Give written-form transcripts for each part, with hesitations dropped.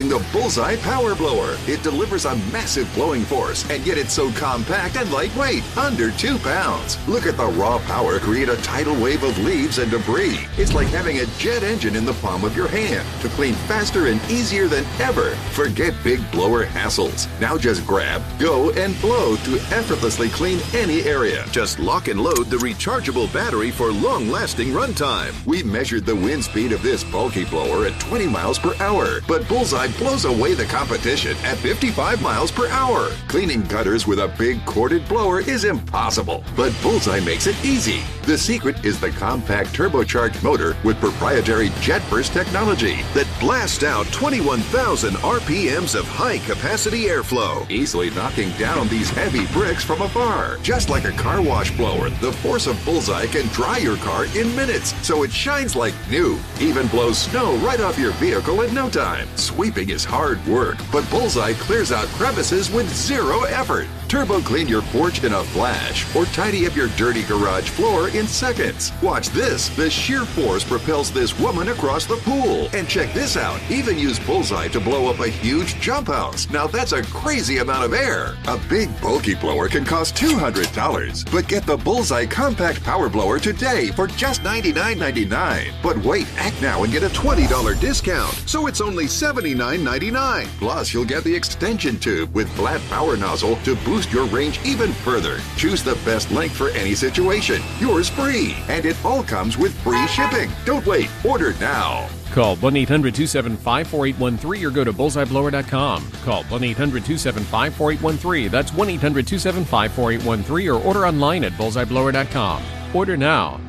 Introducing the Bullseye Power Blower. It delivers a massive blowing force, and yet it's so compact and lightweight, under 2 pounds. Look at the raw power create a tidal wave of leaves and debris. It's like having a jet engine in the palm of your hand to clean faster and easier than ever. Forget big blower hassles. Now just grab, go, and blow to effortlessly clean any area. Just lock and load the rechargeable battery for long-lasting runtime. We measured the wind speed of this bulky blower at 20 miles per hour, but Bullseye blows away the competition at 55 miles per hour. Cleaning gutters with a big corded blower is impossible, but Bullseye makes it easy. The secret is the compact turbocharged motor with proprietary jet burst technology that blasts out 21,000 RPMs of high-capacity airflow, easily knocking down these heavy bricks from afar. Just like a car wash blower, the force of Bullseye can dry your car in minutes, so it shines like new. Even blows snow right off your vehicle in no time. Sweeping is hard work, but Bullseye clears out crevices with zero effort. Turbo clean your porch in a flash, or tidy up your dirty garage floor in seconds. Watch this. The sheer force propels this woman across the pool. And check this out. Even use Bullseye to blow up a huge jump house. Now that's a crazy amount of air. A big bulky blower can cost $200. But get the Bullseye Compact Power Blower today for just $99.99. But wait, act now and get a $20 discount. So it's only $79.99. Plus, you'll get the extension tube with flat power nozzle to boost your range even further. Choose the best length for any situation. Yours free. And it all comes with free shipping. Don't wait. Order now. Call 1-800-275-4813 or go to bullseyeblower.com. Call 1-800-275-4813. That's 1-800-275-4813 or order online at bullseyeblower.com. Order now.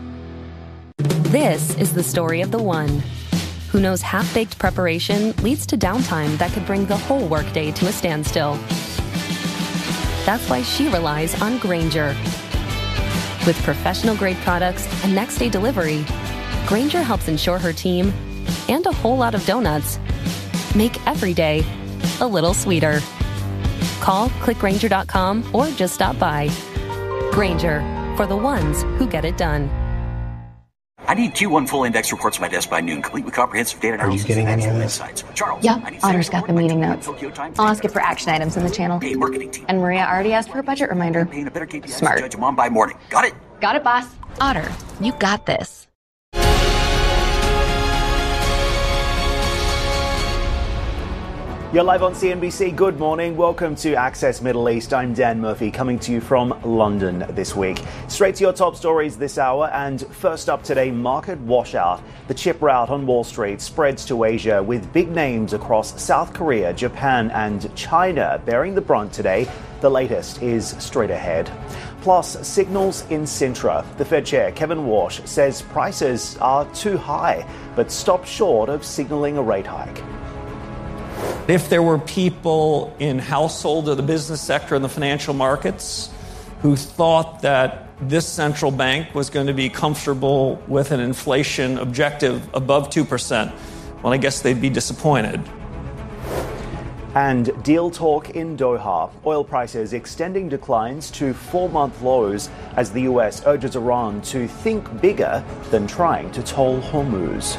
This is the story of the one who knows half-baked preparation leads to downtime that could bring the whole workday to a standstill. That's why she relies on Grainger. With professional-grade products and next-day delivery, Grainger helps ensure her team, and a whole lot of donuts, make every day a little sweeter. Call, click Grainger.com, or just stop by. Grainger, for the ones who get it done. I need Q1 full index reports to my desk by noon, complete with comprehensive data analysis. Are you getting any of this? Charles, yeah, Otter's got the meeting notes. I'll ask it for action items in the channel. Hey, marketing team. And Maria already asked for a budget reminder. Smart. Judge Mom by morning. Got it? Got it, boss. Otter, you got this. You're live on CNBC. Good morning. Welcome to Access Middle East. I'm Dan Murphy, coming to you from London this week. Straight to your top stories this hour. And first up today, market washout. The chip rout on Wall Street spreads to Asia, with big names across South Korea, Japan and China bearing the brunt today. The latest is straight ahead. Plus, signals in Sintra. The Fed Chair, Kevin Warsh, says prices are too high, but stopped short of signaling a rate hike. If there were people in household or the business sector and the financial markets who thought that this central bank was going to be comfortable with an inflation objective above 2%, well, I guess they'd be disappointed. And deal talk in Doha. Oil prices extending declines to 4-month lows as the US urges Iran to think bigger than trying to toll Hormuz.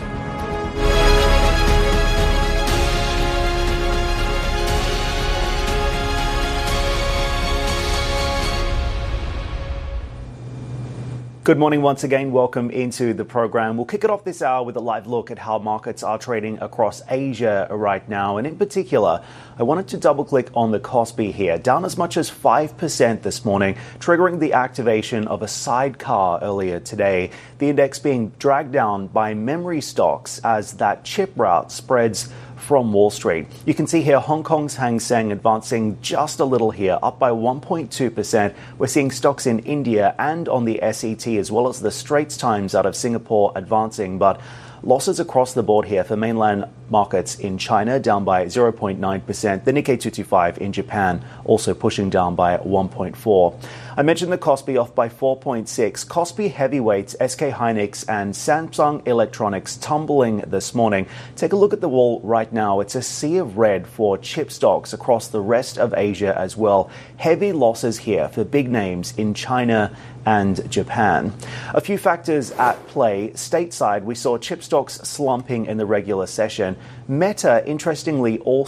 Good morning once again. Welcome into the program. We'll kick it off this hour with a live look at how markets are trading across Asia right now. And in particular, I wanted to double click on the Kospi here, down as much as 5% this morning, triggering the activation of a sidecar earlier today. The index being dragged down by memory stocks as that chip rout spreads from Wall Street. You can see here Hong Kong's Hang Seng advancing just a little here, up by 1.2%. We're seeing stocks in India and on the SET, as well as the Straits Times out of Singapore advancing, but losses across the board here for mainland markets in China down by 0.9%. The Nikkei 225 in Japan also pushing down by 1.4%. I mentioned the Kospi off by 4.6%. Kospi heavyweights SK Hynix and Samsung Electronics tumbling this morning. Take a look at the wall right now. It's a sea of red for chip stocks across the rest of Asia as well. Heavy losses here for big names in China and Japan. A few factors at play. Stateside, we saw chip stocks slumping in the regular session. Meta, interestingly, also